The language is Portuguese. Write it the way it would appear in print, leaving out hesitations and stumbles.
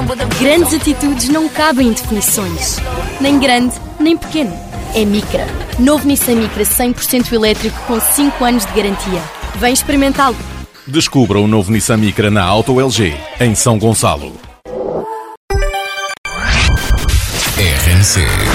Grandes atitudes não cabem em definições. Nem grande, nem pequeno. É Micra. Novo Nissan Micra 100% elétrico com 5 anos de garantia. Vem experimentá-lo. Descubra o novo Nissan Micra na Auto LG, em São Gonçalo. RNC